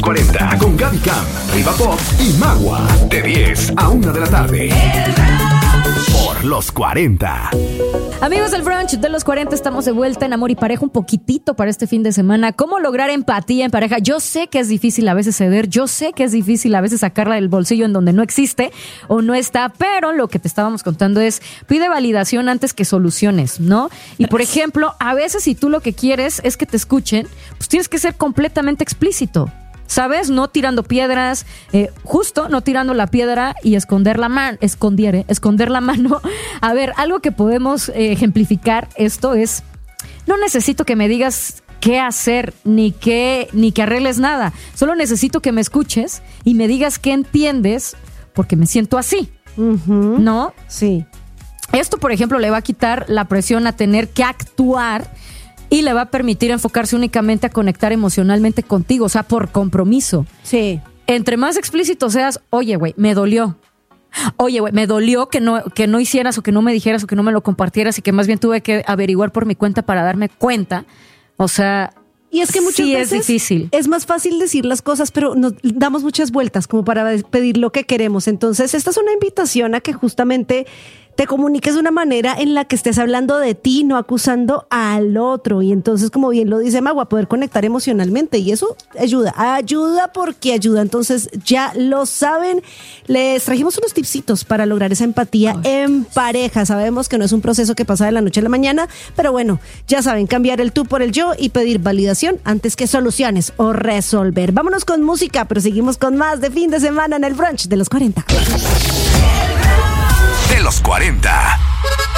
40 con Gaby Cam, Riva Pop y Magua. De 10 a 1 de la tarde. Por los 40. Amigos del brunch de los 40, estamos de vuelta en Amor y Pareja un poquitito para este fin de semana. ¿Cómo lograr empatía en pareja? Yo sé que es difícil a veces ceder, yo sé que es difícil a veces sacarla del bolsillo en donde no existe o no está, pero lo que te estábamos contando es pide validación antes que soluciones, ¿no? Y por ejemplo, a veces si tú lo que quieres es que te escuchen, pues tienes que ser completamente explícito. ¿Sabes? No tirando piedras, justo no tirando la piedra y esconder la mano. A ver, algo que podemos ejemplificar esto es, no necesito que me digas qué hacer ni que arregles nada. Solo necesito que me escuches y me digas qué entiendes porque me siento así. Uh-huh. ¿No? Sí. Esto, por ejemplo, le va a quitar la presión a tener que actuar y le va a permitir enfocarse únicamente a conectar emocionalmente contigo, o sea, por compromiso. Sí. Entre más explícito seas, oye, güey, me dolió. Oye, güey, me dolió que no hicieras o que no me dijeras o que no me lo compartieras y que más bien tuve que averiguar por mi cuenta para darme cuenta. O sea, y es que muchas sí veces es difícil. Es más fácil decir las cosas, pero nos damos muchas vueltas como para pedir lo que queremos. Entonces, esta es una invitación a que justamente te comuniques de una manera en la que estés hablando de ti, no acusando al otro. Y entonces, como bien lo dice Magua, poder conectar emocionalmente. Y eso ayuda porque ayuda. Entonces, ya lo saben. Les trajimos unos tipsitos para lograr esa empatía en pareja. Sabemos que no es un proceso que pasa de la noche a la mañana, pero bueno, ya saben, cambiar el tú por el yo y pedir validación antes que soluciones o resolver. Vámonos con música, pero seguimos con más de fin de semana en el brunch de los 40. De los 40.